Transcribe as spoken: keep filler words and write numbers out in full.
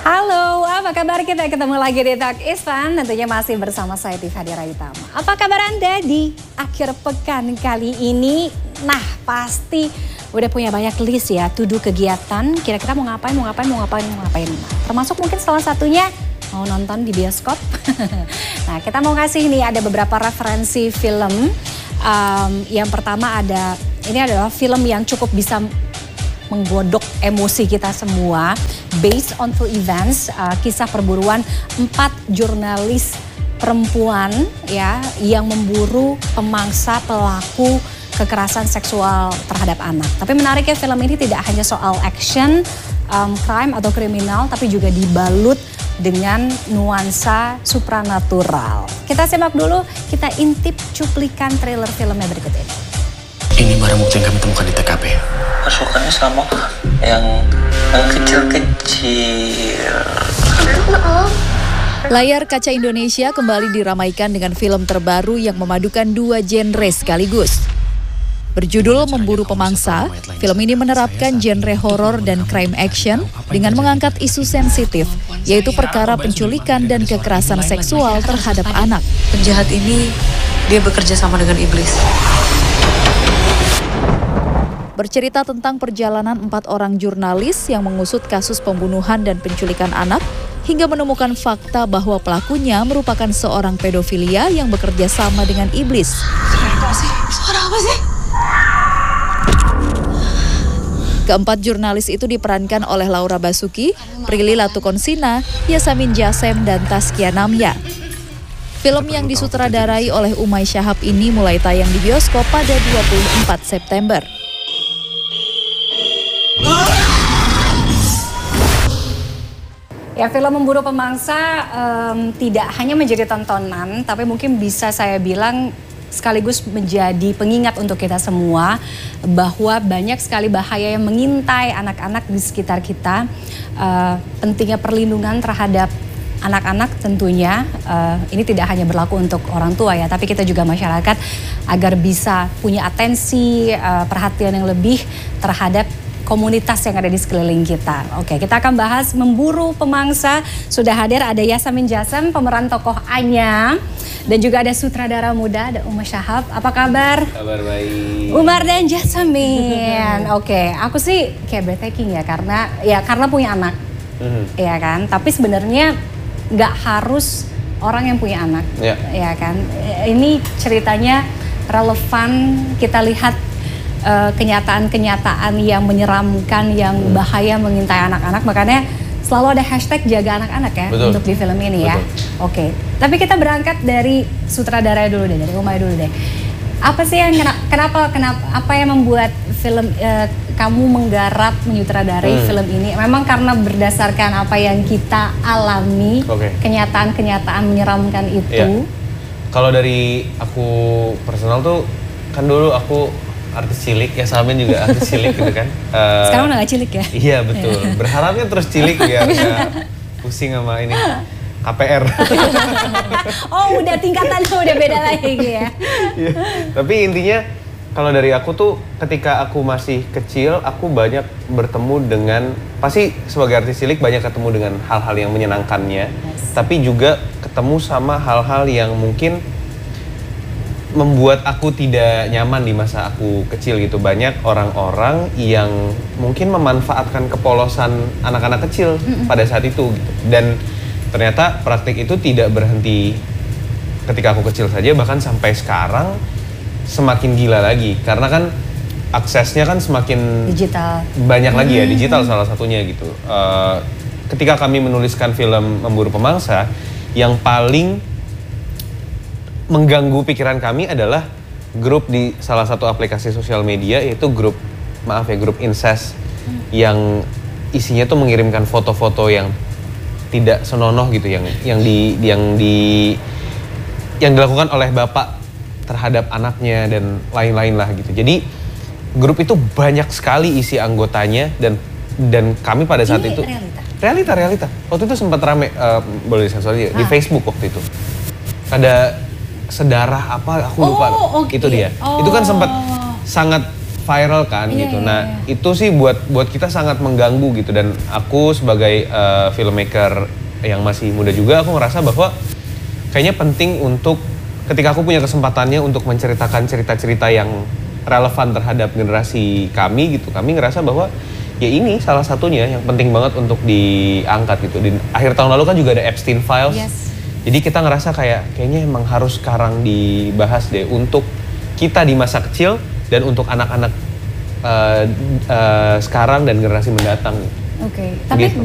Halo, apa kabar? Kita ketemu lagi di Talk is Fun, tentunya masih bersama saya Tifa Diraitama. Apa kabar Anda di akhir pekan kali ini? Nah, pasti udah punya banyak list ya, to do kegiatan, kira-kira mau ngapain, mau ngapain, mau ngapain, mau ngapain. Termasuk mungkin salah satunya mau nonton di bioskop. Nah, kita mau ngasih nih ada beberapa referensi film. Um, yang pertama ada, ini adalah film yang cukup bisa menggodok emosi kita semua, based on true events, uh, kisah perburuan empat jurnalis perempuan ya yang memburu pemangsa pelaku kekerasan seksual terhadap anak. Tapi menariknya film ini tidak hanya soal action, um, crime atau kriminal, tapi juga dibalut dengan nuansa supranatural. Kita simak dulu, kita intip cuplikan trailer filmnya berikut ini. Ini barang bukti yang kami temukan di T K P. Pasukannya sama yang yang kecil-kecil. Layar kaca Indonesia kembali diramaikan dengan film terbaru yang memadukan dua genre sekaligus. Berjudul Memburu Pemangsa, film ini menerapkan genre horor dan crime action dengan mengangkat isu sensitif, yaitu perkara penculikan dan kekerasan seksual terhadap anak. Penjahat ini, dia bekerja sama dengan iblis. Bercerita tentang perjalanan empat orang jurnalis yang mengusut kasus pembunuhan dan penculikan anak, hingga menemukan fakta bahwa pelakunya merupakan seorang pedofilia yang bekerja sama dengan iblis. Suara apa sih? Suara apa sih? Keempat jurnalis itu diperankan oleh Laura Basuki, Prilly Latukonsina, Yasamin Jasem, dan Taskia Namya. Film yang disutradarai oleh Umay Shahab ini mulai tayang di bioskop pada dua puluh empat September. Ya, film Memburu Pemangsa um, tidak hanya menjadi tontonan, tapi mungkin bisa saya bilang sekaligus menjadi pengingat untuk kita semua bahwa banyak sekali bahaya yang mengintai anak-anak di sekitar kita. Uh, pentingnya perlindungan terhadap anak-anak tentunya uh, ini tidak hanya berlaku untuk orang tua ya, tapi kita juga masyarakat agar bisa punya atensi, uh, perhatian yang lebih terhadap komunitas yang ada di sekeliling kita. Oke, kita akan bahas Memburu Pemangsa. Sudah hadir ada Yasamin Jasem, pemeran tokoh Anya. Dan juga ada sutradara muda, ada Umay Shahab. Apa kabar? Kabar baik. Umar dan Yasamin. Oke, aku sih kayak breathtaking ya, karena ya karena punya anak. Mm-hmm. Ya kan? Tapi sebenarnya nggak harus orang yang punya anak. Yeah. Ya kan? Ini ceritanya relevan, kita lihat Uh, kenyataan-kenyataan yang menyeramkan, yang bahaya mengintai anak-anak. Makanya selalu ada hashtag jaga anak-anak ya. Betul. Untuk di film ini. Betul. Ya. Oke, tapi kita berangkat dari sutradara dulu deh, dari Umay dulu deh. Apa sih yang kenapa kenapa apa yang membuat film uh, kamu menggarap menyutradarai hmm. film ini? Memang karena berdasarkan apa yang kita alami, okay. kenyataan-kenyataan menyeramkan itu. Ya. Kalau dari aku personal tuh kan dulu aku artis cilik, ya Yasamin juga artis cilik gitu kan. Uh, Sekarang udah gak cilik ya? Iya betul, berharapnya terus cilik biar gak pusing sama ini K P R. Oh udah tingkatannya udah beda lagi ya. Iya. Tapi intinya kalau dari aku tuh ketika aku masih kecil, aku banyak bertemu dengan, pasti sebagai artis cilik banyak ketemu dengan hal-hal yang menyenangkannya. Yes. Tapi juga ketemu sama hal-hal yang mungkin membuat aku tidak nyaman di masa aku kecil gitu. Banyak orang-orang yang mungkin memanfaatkan kepolosan anak-anak kecil mm-hmm. pada saat itu gitu. Dan ternyata praktik itu tidak berhenti ketika aku kecil saja, bahkan sampai sekarang semakin gila lagi. Karena kan aksesnya kan semakin digital. Banyak lagi ya, mm-hmm. digital salah satunya gitu. Uh, ketika kami menuliskan film Memburu Pemangsa, yang paling mengganggu pikiran kami adalah grup di salah satu aplikasi sosial media, yaitu grup, maaf ya, grup incest hmm. yang isinya tuh mengirimkan foto-foto yang tidak senonoh gitu, yang yang di yang di yang dilakukan oleh bapak terhadap anaknya dan lain-lain lah gitu. Jadi grup itu banyak sekali isi anggotanya dan dan kami pada saat Ini itu realita. realita realita waktu itu sempat rame, uh, boleh disensor aja, ah. di Facebook waktu itu ada sedarah apa aku lupa, oh, okay. itu dia. Oh. Itu kan sempat sangat viral kan Iya, gitu. iya, Nah iya. itu sih buat buat kita sangat mengganggu gitu, dan aku sebagai uh, filmmaker yang masih muda juga aku ngerasa bahwa kayaknya penting untuk ketika aku punya kesempatannya untuk menceritakan cerita-cerita yang relevan terhadap generasi kami gitu, kami ngerasa bahwa ya ini salah satunya yang penting banget untuk diangkat gitu. Di akhir tahun lalu kan juga ada Epstein Files. Yes. Jadi kita ngerasa kayak kayaknya emang harus sekarang dibahas deh untuk kita di masa kecil dan untuk anak-anak uh, uh, sekarang dan generasi mendatang. Oke, tapi Gitu.